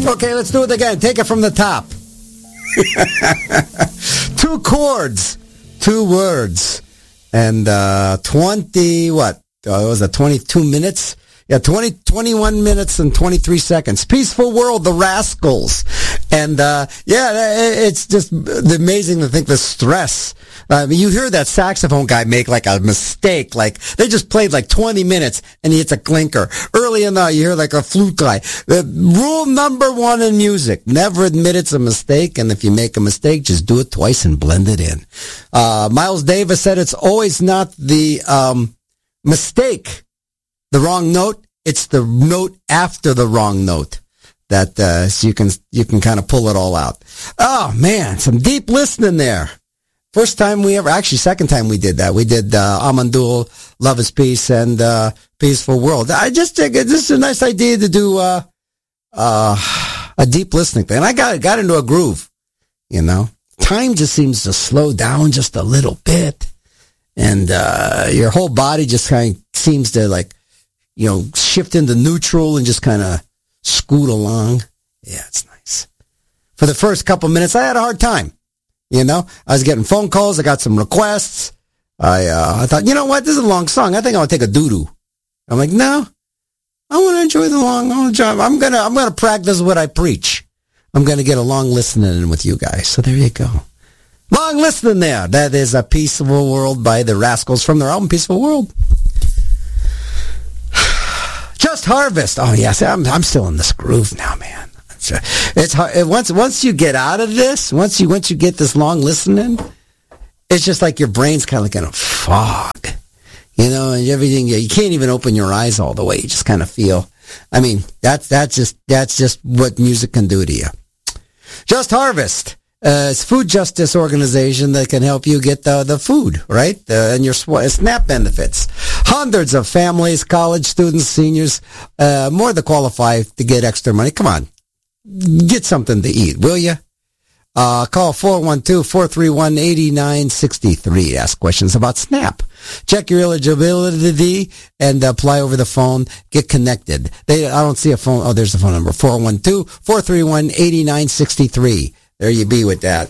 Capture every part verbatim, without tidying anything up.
Okay, let's do it again. Take it from the top. Two chords, two words, and uh, twenty, what? Uh, was it twenty-two minutes? Yeah, twenty, twenty-one minutes and twenty-three seconds. Peaceful World, the Rascals. And, uh, yeah, it's just amazing to think the stress. I mean, you hear that saxophone guy make like a mistake. Like, they just played like twenty minutes and he hits a clinker. Early in the, you hear like a flute guy. The rule number one in music, never admit it's a mistake. And if you make a mistake, just do it twice and blend it in. Uh, Miles Davis said it's always not the, um, mistake, the wrong note. It's the note after the wrong note that, uh, so you can, you can kind of pull it all out. Oh man, some deep listening there. First time we ever, actually second time we did that. We did, uh, Amandul, Love is Peace, and, uh, Peaceful World. I just think this is a nice idea to do, uh, uh, a deep listening thing. And I got, got into a groove, you know. Time just seems to slow down just a little bit. And, uh, your whole body just kind of seems to like, you know, shift into neutral and just kind of scoot along. Yeah, it's nice. For the first couple minutes, I had a hard time. You know, I was getting phone calls. I got some requests. I, uh, I thought, you know what? This is a long song. I think I want to take a doo-doo. I'm like, no, I want to enjoy the long, long job. I'm going to, I'm going to practice what I preach. I'm going to get a long listening in with you guys. So there you go. Long listening there. That is A Peaceful World by the Rascals from their album Peaceful World. Just Harvest. Oh, yes. I'm, I'm still in this groove now, man. It's hard. Once, once you get out of this, once you, once you get this long listening, it's just like your brain's kind of like in a fog, you know, and everything, you can't even open your eyes all the way. You just kind of feel, I mean, that's, that's just, that's just what music can do to you. Just Harvest. Uh, it's a food justice organization that can help you get the, the food, right? Uh, and your sw- SNAP benefits. Hundreds of families, college students, seniors, uh, more than qualify to get extra money. Come on. Get something to eat, will you? Uh, call four one two, four three one, eight nine six three. Ask questions about SNAP. Check your eligibility and apply over the phone. Get connected. They, I don't see a phone. Oh, there's the phone number. four one two, four three one, eight nine six three. There you be with that.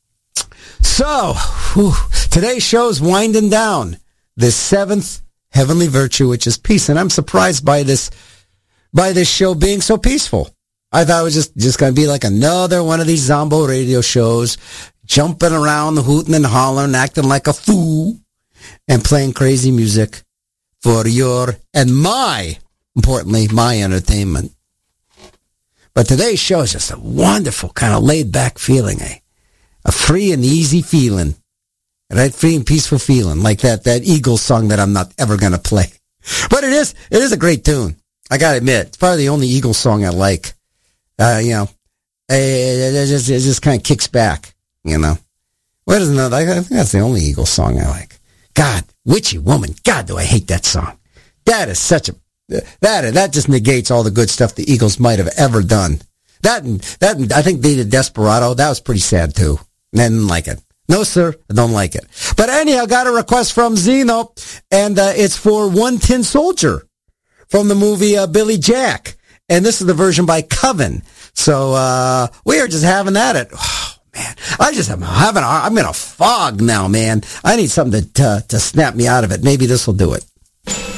So, whew, today's show's winding down. The seventh heavenly virtue, which is peace. And I'm surprised by this, by this show being so peaceful. I thought it was just, just going to be like another one of these Zombo radio shows, jumping around, hooting and hollering, acting like a fool, and playing crazy music for your, and my, importantly, my entertainment. But today's show is just a wonderful, kind of laid-back feeling, eh? A free and easy feeling. Right? Free and peaceful feeling, like that, that Eagles song that I'm not ever going to play. But it is, it is a great tune. I got to admit, it's probably the only Eagles song I like. Uh, you know, it just, it just kind of kicks back, you know. What is another? I think that's the only Eagles song I like. God, Witchy Woman. God, do I hate that song. That is such a, that, that just negates all the good stuff the Eagles might have ever done. That, and, that, and I think they did Desperado. That was pretty sad too. I didn't like it. No, sir, I don't like it. But anyhow, got a request from Zeno, and uh, it's for One Tin Soldier from the movie uh, Billy Jack. And this is the version by Coven. So, uh, we are just having that at, oh, man, I just am having, a, I'm in a fog now, man. I need something to, to, to snap me out of it. Maybe this will do it.